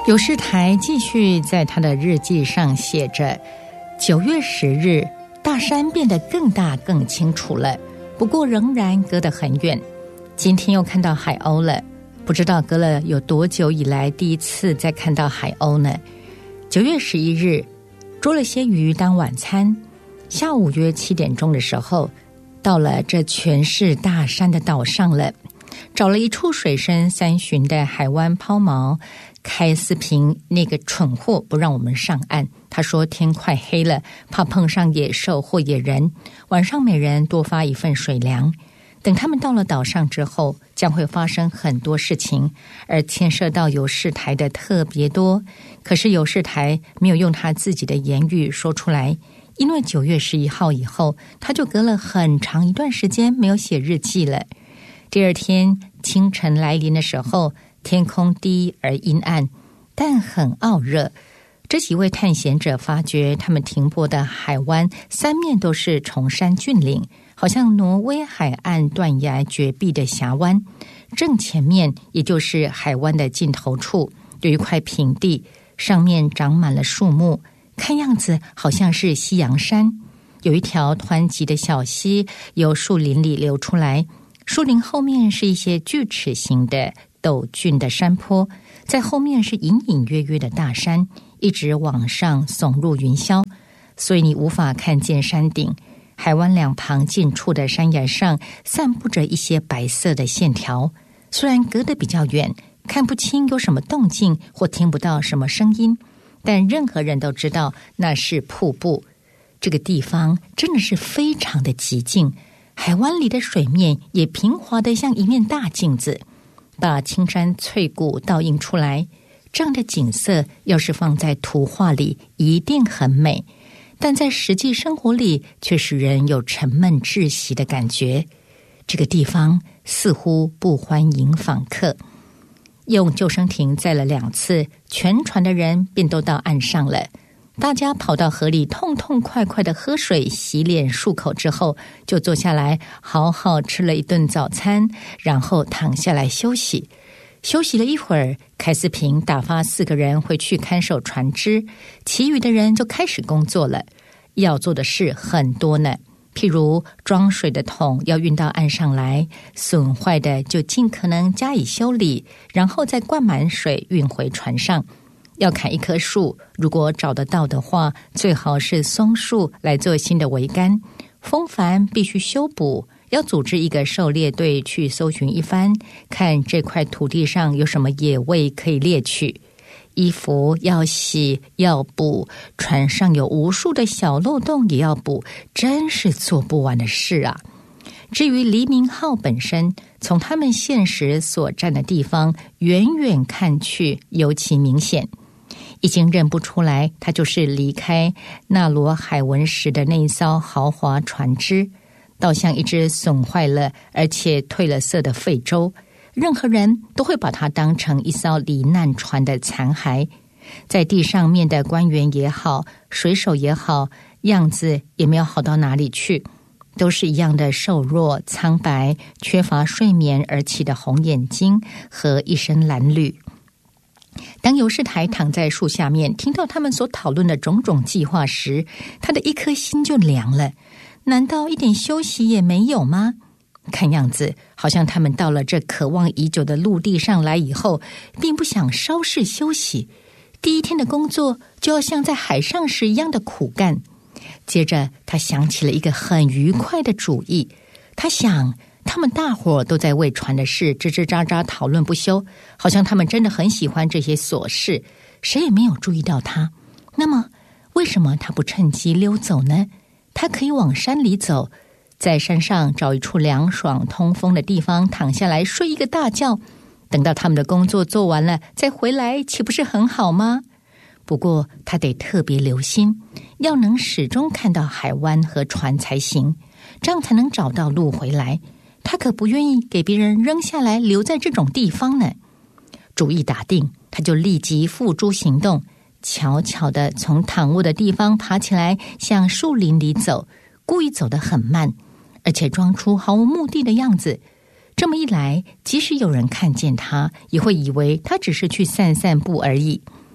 有事台继续在他的日记上写着：9月10日，大山变得更大更清楚了，不过仍然隔得很远。今天又看到海鸥了，不知道隔了有多久以来第一次再看到海鸥呢。9月11日，捉了些鱼当晚餐。下午约7点钟的时候，到了这全是大山的岛上了，找了一处水深3寻的海湾抛锚。开斯平那个蠢货不让我们上岸，他说天快黑了，怕碰上野兽或野人，晚上每人多发1份水粮。等他们到了岛上之后，将会发生很多事情，而牵涉到有事台的特别多。可是有事台没有用他自己的言语说出来，因为9月11号以后，他就隔了很长一段时间没有写日记了。第二天清晨来临的时候，天空低而阴暗，但很傲热。这几位探险者发觉，他们停泊的海湾3面都是崇山峻岭，好像挪威海岸断崖绝壁的峡湾。正前面，也就是海湾的尽头处，有一块平地，上面长满了树木，看样子好像是西洋山。有一条湍急的小溪由树林里流出来，树林后面是一些锯齿形的陡峻的山坡，在后面是隐隐约约的大山，一直往上耸入云霄，所以你无法看见山顶。海湾两旁近处的山崖上散布着一些白色的线条，虽然隔得比较远，看不清有什么动静或听不到什么声音，但任何人都知道那是瀑布。这个地方真的是非常的寂静，海湾里的水面也平滑得像一面大镜子，把青山翠谷倒映出来。这样的景色要是放在图画里一定很美，但在实际生活里却使人有沉闷窒息的感觉。这个地方似乎不欢迎访客。用救生艇载了2次，全船的人便都到岸上了。大家跑到河里痛痛快快的喝水洗脸漱口之后，就坐下来好好吃了一顿早餐，然后躺下来休息。休息了一会儿，凯斯平打发4个人回去看守船只，其余的人就开始工作了。要做的事很多呢，譬如装水的桶要运到岸上来，损坏的就尽可能加以修理，然后再灌满水运回船上。要砍一棵树，如果找得到的话，最好是松树来做新的桅杆。风帆必须修补，要组织一个狩猎队去搜寻一番，看这块土地上有什么野味可以猎取。衣服要洗要补，船上有无数的小漏洞也要补，真是做不完的事啊。至于黎明号本身，从他们现时所站的地方远远看去尤其明显，已经认不出来它就是离开纳罗海文时的那一艘豪华船只，倒像一只损坏了而且褪了色的废舟。任何人都会把它当成一艘罹难船的残骸。在地上面的官员也好，水手也好，样子也没有好到哪里去，都是一样的瘦弱苍白，缺乏睡眠而起的红眼睛和一身褴褛。当尤士台躺在树下面，听到他们所讨论的种种计划时，他的一颗心就凉了。难道一点休息也没有吗？看样子好像他们到了这渴望已久的陆地上来以后，并不想稍事休息，第一天的工作就要像在海上时一样的苦干。接着他想起了一个很愉快的主意，他想他们大伙都在为船的事吱吱喳喳讨论不休，好像他们真的很喜欢这些琐事，谁也没有注意到他。那么为什么他不趁机溜走呢？他可以往山里走，在山上找一处凉爽通风的地方躺下来睡一个大觉，等到他们的工作做完了再回来，岂不是很好吗？不过他得特别留心，要能始终看到海湾和船才行，这样才能找到路回来。他可不愿意给别人扔下来留在这种地方呢。主意打定，他就立即付诸行动，悄悄地从躺卧的地方爬起来，向树林里走，故意走得很慢，而且装出毫无目的的样子。这么一来，即使有人看见他，也会以为他只是去散散步而已。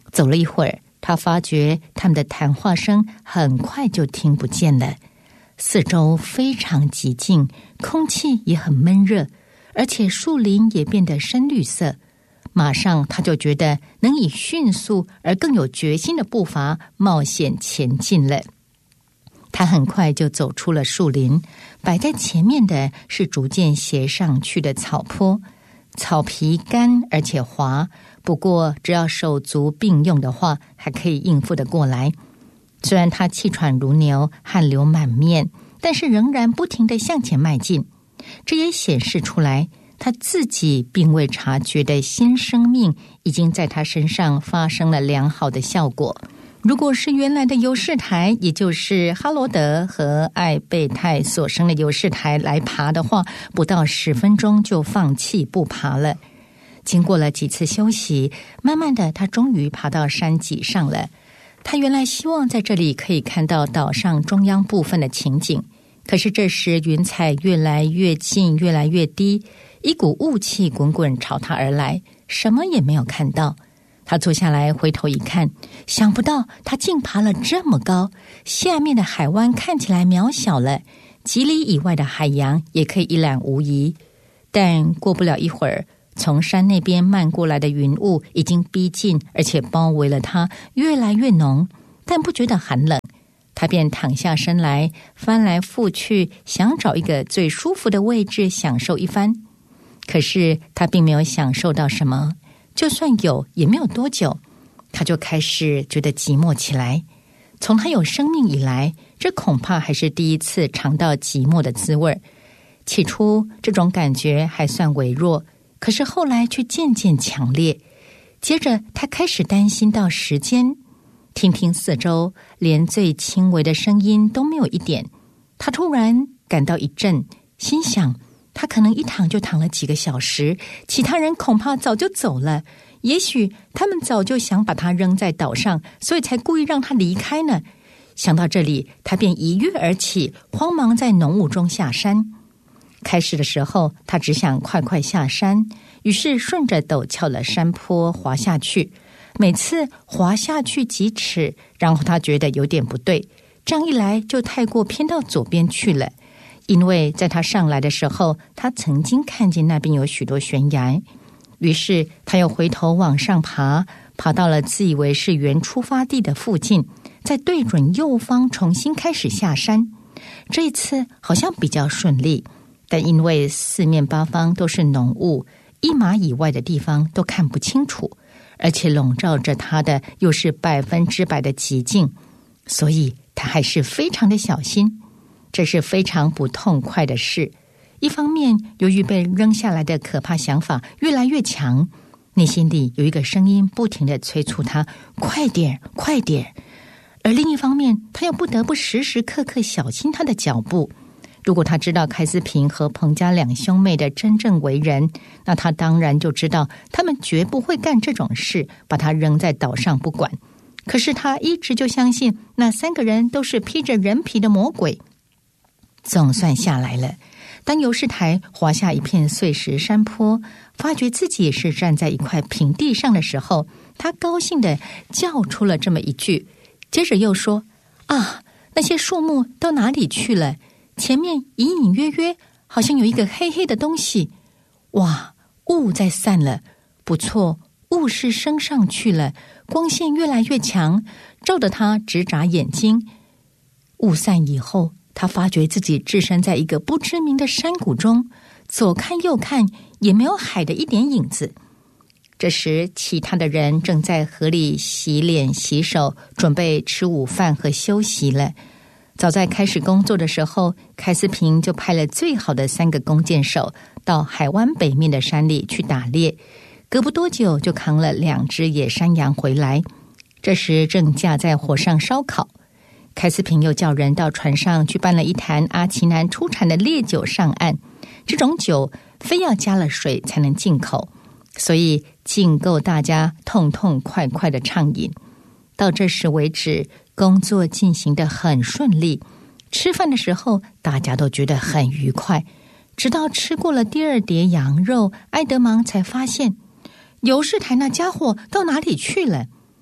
走了一会儿，他发觉他们的谈话声很快就听不见了。四周非常寂静，空气也很闷热，而且树林也变得深绿色。马上他就觉得能以迅速而更有决心的步伐冒险前进了。他很快就走出了树林，摆在前面的是逐渐斜上去的草坡，草皮干而且滑，不过只要手足并用的话，还可以应付得过来。虽然他气喘如牛，汗流满面，但是仍然不停地向前迈进。这也显示出来，他自己并未察觉的新生命已经在他身上发生了良好的效果。如果是原来的尤士台，也就是哈罗德和艾贝泰所生的尤士台来爬的话，不到10分钟就放弃不爬了。经过了几次休息，慢慢的他终于爬到山脊上了。他原来希望在这里可以看到岛上中央部分的情景，可是这时云彩越来越近，越来越低，一股雾气滚滚朝他而来，什么也没有看到。他坐下来回头一看，想不到他竟爬了这么高，下面的海湾看起来渺小了，几里以外的海洋也可以一览无遗。但过不了一会儿，从山那边漫过来的云雾已经逼近，而且包围了他，越来越浓，但不觉得寒冷。他便躺下身来，翻来覆去，想找一个最舒服的位置享受一番。可是他并没有享受到什么，就算有也没有多久，他就开始觉得寂寞起来。从他有生命以来，这恐怕还是第一次尝到寂寞的滋味。起初这种感觉还算微弱，可是后来却渐渐强烈。接着他开始担心到时间，听听四周，连最轻微的声音都没有一点。他突然感到一震，心想他可能一躺就躺了几个小时，其他人恐怕早就走了，也许他们早就想把他扔在岛上，所以才故意让他离开呢。想到这里，他便一跃而起，慌忙在浓雾中下山。开始的时候，他只想快快下山，于是顺着陡峭的山坡滑下去。每次滑下去几尺，然后他觉得有点不对，这样一来就太过偏到左边去了。因为在他上来的时候，他曾经看见那边有许多悬崖，于是他又回头往上爬，爬到了自以为是原出发地的附近，再对准右方重新开始下山。这一次好像比较顺利，但因为四面八方都是浓雾，1码以外的地方都看不清楚，而且笼罩着他的又是100%的寂静，所以他还是非常的小心。这是非常不痛快的事。一方面，由于被扔下来的可怕想法越来越强，内心里有一个声音不停地催促他快点快点。而另一方面，他又不得不时时刻刻小心他的脚步。如果他知道凯斯平和彭家2兄妹的真正为人，那他当然就知道他们绝不会干这种事，把他扔在岛上不管。可是他一直就相信那3个人都是披着人皮的魔鬼。总算下来了，当尤士台滑下一片碎石山坡，发觉自己也是站在一块平地上的时候，他高兴地叫出了这么一句，接着又说啊，那些树木都哪里去了？前面隐隐约约好像有一个黑黑的东西。哇，雾在散了，不错，雾是升上去了，光线越来越强，照得他直眨眼睛。雾散以后，他发觉自己置身在一个不知名的山谷中，左看右看也没有海的一点影子。这时其他的人正在河里洗脸洗手，准备吃午饭和休息了。早在开始工作的时候，凯斯平就派了最好的3个弓箭手到海湾北面的山里去打猎，隔不多久就扛了2只野山羊回来，这时正架在火上烧烤。凯斯平又叫人到船上去搬了一坛阿奇南出产的烈酒上岸，这种酒非要加了水才能进口，所以尽够大家痛痛快快的畅饮。到这时为止，工作进行得很顺利，吃饭的时候大家都觉得很愉快，直到吃过了第2碟羊肉，埃德芒才发现尤士台那家伙到哪里去了。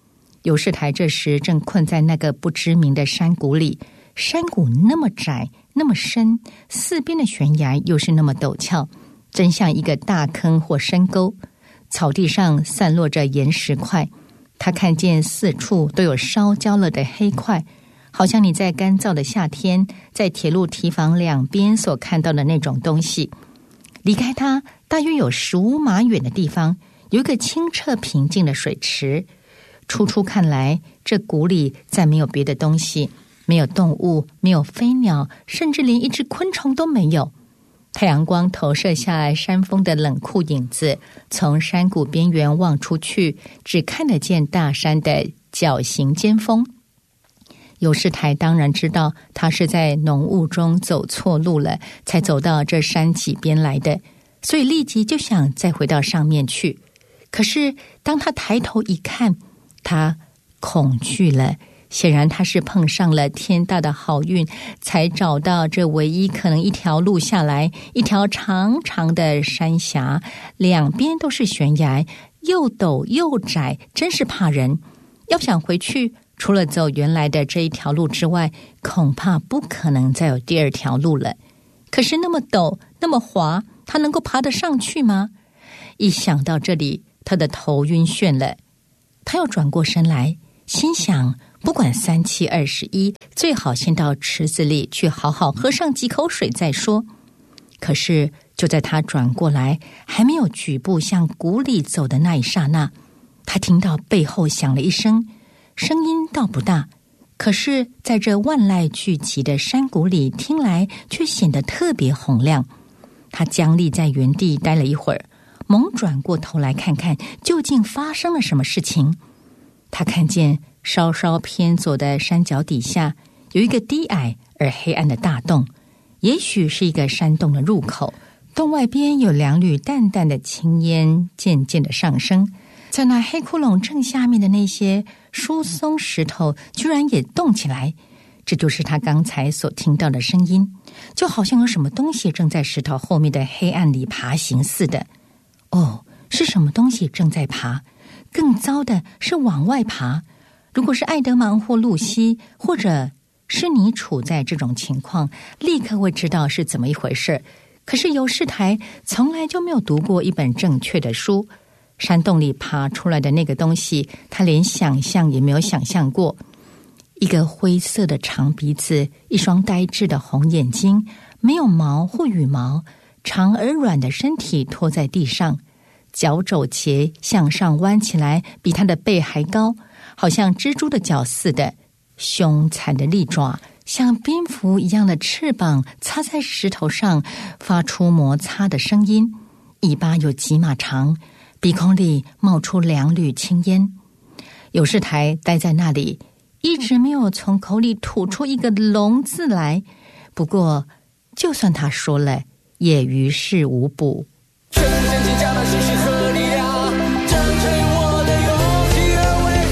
尤世台这时正困在那个不知名的山谷里，山谷那么窄那么深，四边的悬崖又是那么陡峭，真像一个大坑或深沟。草地上散落着岩石块，他看见四处都有烧焦了的黑块，好像你在干燥的夏天在铁路堤防两边所看到的那种东西。离开它大约有15码远的地方，有一个清澈平静的水池。初初看来，这谷里再没有别的东西，没有动物，没有飞鸟，甚至连一只昆虫都没有。太阳光投射下来，山峰的冷酷影子从山谷边缘望出去，只看得见大山的角形尖峰。尤世台当然知道他是在浓雾中走错路了，才走到这山脊边来的，所以立即就想再回到上面去。可是当他抬头一看，他恐惧了。显然他是碰上了天大的好运，才找到这唯一可能一条路下来，一条长长的山峡，两边都是悬崖，又陡又窄，真是怕人。要想回去，除了走原来的这一条路之外，恐怕不可能再有第二条路了。可是那么陡那么滑，他能够爬得上去吗？一想到这里，他的头晕眩了。他又转过身来，心想不管3七21，最好先到池子里去好好喝上几口水再说。可是就在他转过来，还没有举步向谷里走的那一刹那，他听到背后响了一声，声音倒不大，可是在这万籁俱寂的山谷里听来却显得特别洪亮。他僵立在原地待了一会儿，猛转过头来看看究竟发生了什么事情。他看见稍稍偏左的山脚底下有一个低矮而黑暗的大洞，也许是一个山洞的入口。洞外边有2缕淡淡的青烟渐渐的上升，在那黑窟窿正下面的那些疏松石头居然也动起来。这就是他刚才所听到的声音，就好像有什么东西正在石头后面的黑暗里爬行似的。哦，是什么东西正在爬？更糟的是往外爬。如果是艾德芒或露西，或者是你处在这种情况，立刻会知道是怎么一回事。可是尤世台从来就没有读过一本正确的书，山洞里爬出来的那个东西，他连想象也没有想象过。一个灰色的长鼻子，一双呆滞的红眼睛，没有毛或羽毛，长而软的身体拖在地上，脚肘节向上弯起来，比他的背还高，好像蜘蛛的脚似的。凶残的利爪像蝙蝠一样的翅膀擦在石头上，发出摩擦的声音。尾巴有几码长，鼻孔里冒出2缕青烟。尤世台待在那里，一直没有从口里吐出一个龙字来。不过就算他说了，也于事无补。全部掀起家的信息和力量，战胜我的勇气而伟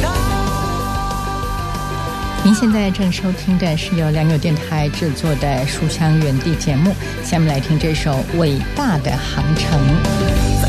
大。您现在正收听的是由良友电台制作的书香园地节目，下面来听这首《伟大的航程》。